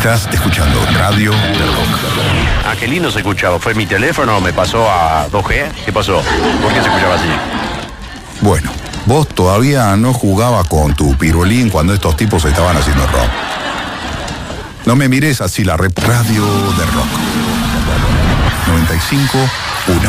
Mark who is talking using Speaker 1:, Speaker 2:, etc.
Speaker 1: Estás escuchando Radio de Rock.
Speaker 2: Ah, qué lindo se escuchaba. ¿Fue mi teléfono? ¿Me pasó a 2G? ¿Qué pasó? ¿Por qué se escuchaba así?
Speaker 1: Bueno, vos todavía no jugabas con tu pirulín cuando estos tipos estaban haciendo rock. No me mires así, Radio de Rock. 95.1.